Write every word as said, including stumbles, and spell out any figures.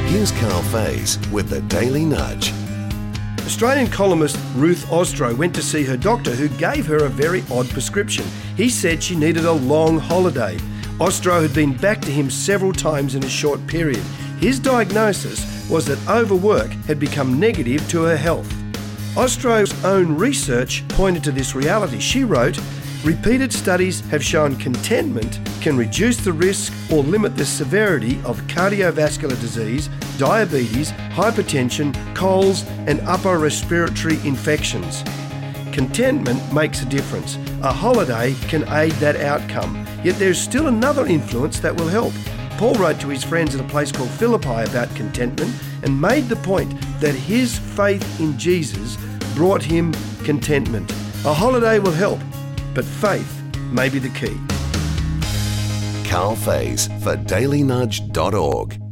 Here's Carl Faze with the Daily Nudge. Australian columnist Ruth Ostro went to see her doctor, who gave her a very odd prescription. He said she needed a long holiday. Ostro had been back to him several times in a short period. His diagnosis was that overwork had become negative to her health. Ostro's own research pointed to this reality. She wrote, "Repeated studies have shown contentment can reduce the risk or limit the severity of cardiovascular disease, diabetes, hypertension, colds, and upper respiratory infections. Contentment makes a difference. A holiday can aid that outcome. Yet there's still another influence that will help." Paul wrote to his friends at a place called Philippi about contentment and made the point that his faith in Jesus brought him contentment. A holiday will help, but faith may be the key. Carl Faze for daily nudge dot org.